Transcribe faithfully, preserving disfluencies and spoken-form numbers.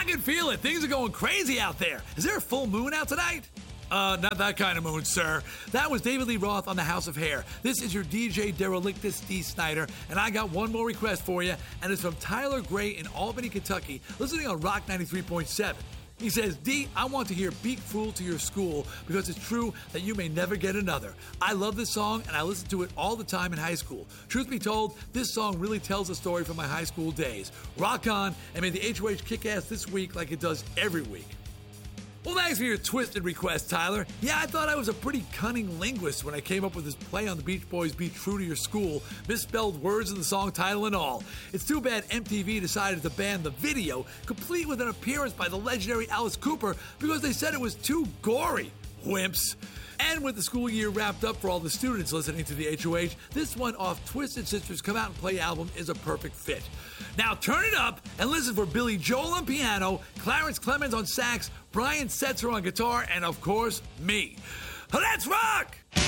I can feel it. Things are going crazy out there. Is there a full moon out tonight? Uh, not that kind of moon, sir. That was David Lee Roth on the House of Hair. This is your D J Derelictus D. Snyder, and I got one more request for you, and it's from Tyler Gray in Albany, Kentucky, listening on Rock ninety-three point seven. He says, D, I want to hear Beat Fool to Your School because it's true that you may never get another. I love this song and I listened to it all the time in high school. Truth be told, this song really tells a story from my high school days. Rock on, and may the H O H kick ass this week like it does every week. Well, thanks for your twisted request, Tyler. Yeah, I thought I was a pretty cunning linguist when I came up with this play on the Beach Boys' Be True to Your School, misspelled words in the song title and all. It's too bad M T V decided to ban the video, complete with an appearance by the legendary Alice Cooper, because they said it was too gory. Wimps. And with the school year wrapped up for all the students listening to the H O H, this one off Twisted Sisters Come Out and Play album is a perfect fit. Now turn it up and listen for Billy Joel on piano, Clarence Clemens on sax, Brian Setzer on guitar, and of course, me. Let's rock!